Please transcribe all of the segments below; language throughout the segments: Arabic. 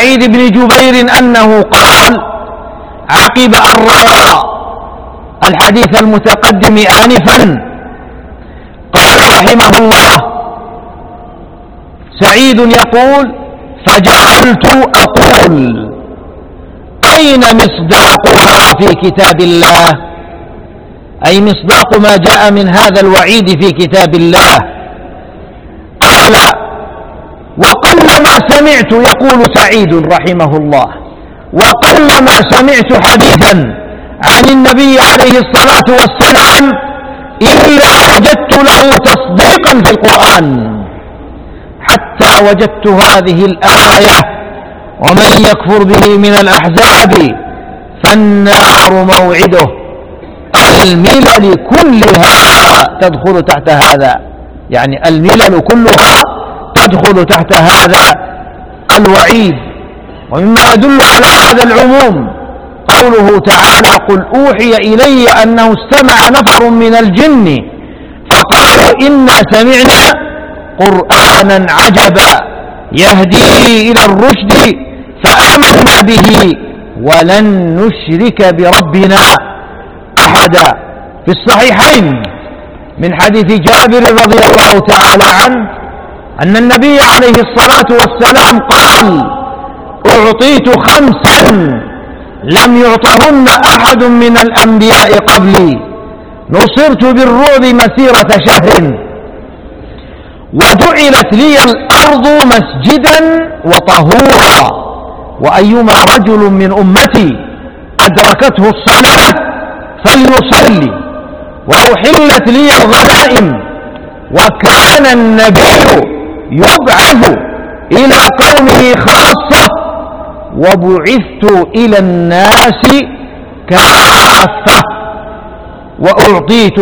سعيد بن جبير أنه قال عقب أن روى الحديث المتقدم آنفا قال رحمه الله: سعيد يقول: فجعلت أقول أين مصداقها في كتاب الله؟ أي مصداق ما جاء من هذا الوعيد في كتاب الله. قال: وقلما سمعت، يقول سعيد رحمه الله، وقلما سمعت حديثا عن النبي عليه الصلاة والسلام إلا وجدت له تصديقا في القرآن، حتى وجدت هذه الآية: ومن يكفر به من الأحزاب فالنار موعده. الملل كلها تدخل تحت هذا، يعني الملل كلها تدخل تحت هذا الوعيد. ومما يدل على هذا العموم قوله تعالى: قل أوحي إلي أنه استمع نفر من الجن فقالوا إنا سمعنا قرآنا عجبا يهدي إلى الرشد فآمنا به ولن نشرك بربنا أحدا. في الصحيحين من حديث جابر رضي الله تعالى عنه أن النبي عليه الصلاة والسلام قال: أعطيت 5 لم يعطهن أحد من الأنبياء قبلي، نصرت بالرعب مسيرة شهر، وجعلت لي الأرض مسجدا وطهورا، وأيما رجل من أمتي أدركته الصلاة فليصلي، وأحلت لي الغنائم. وكان النبي يبعث إلى قومه خاصة، وبعثت إلى الناس كافة، وأعطيت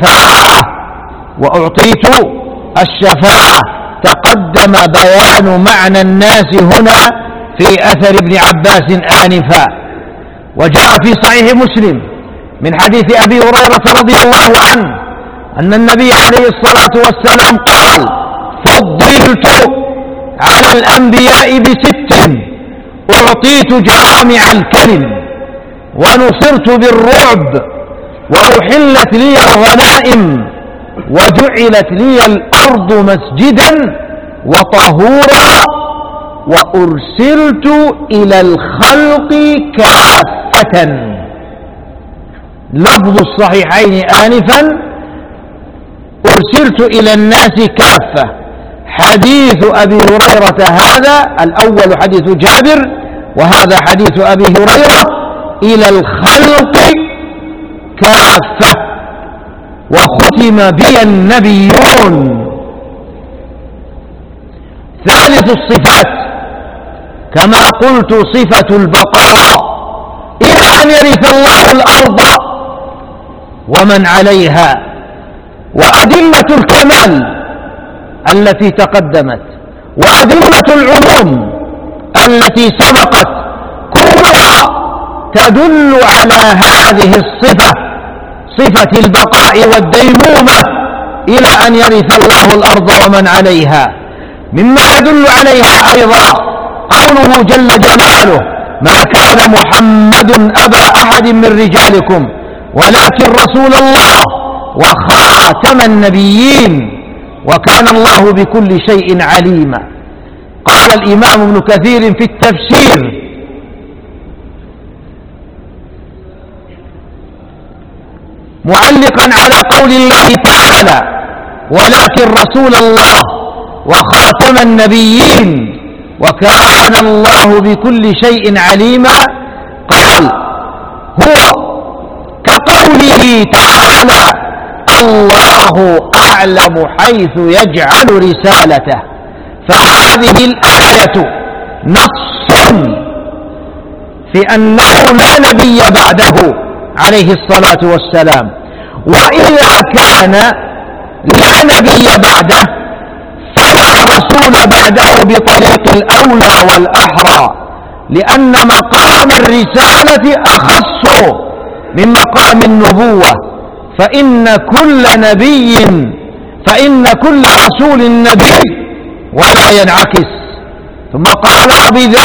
الشفاعة. تقدم بيان معنى الناس هنا في أثر ابن عباس آنفا. وجاء في صحيح مسلم من حديث أبي هريرة رضي الله عنه أن النبي عليه الصلاة والسلام قال: فضلت على الأنبياء ب6: أعطيت جوامع الكلم، ونصرت بالرعب، وأحلت لي الغنائم، وجعلت لي الأرض مسجدا وطهورا، وأرسلت إلى الخلق كافة. لفظ الصحيحين آنفا: أرسلت إلى الناس كافة. حديث أبي هريرة هذا الأول حديث جابر، وهذا حديث أبي هريرة: إلى الخلق كافة. وختم بي النبيون. ثالث الصفات كما قلت صفة البقاء إلى أن يرث الله الأرض ومن عليها. وأدلة الكمال التي تقدمت وأدلة العموم التي سبقت كلها تدل على هذه الصفة، صفة البقاء والديمومة إلى أن يرث الله الأرض ومن عليها. مما يدل عليها أيضا قوله جل جلاله: ما كان محمد أبا أحد من رجالكم ولكن رسول الله وخاتم النبيين وكان الله بكل شيء عليما. قال الإمام ابن كثير في التفسير: معلقا على قول الله تعالى: ولكن رسول الله وخاتم النبيين وكان الله بكل شيء عليما، قال: هو كقوله تعالى: الله أعلم حيث يجعل رسالته. فهذه الآية نص في أنه لا نبي بعده عليه الصلاة والسلام. وإذا كان لا نبي بعده فلا رسول بعده بطريق الأولى والأحرى، لأن مقام الرسالة أخص من مقام النبوة، فإن كل رسول نبي ولا ينعكس. ثم قال: وبذلك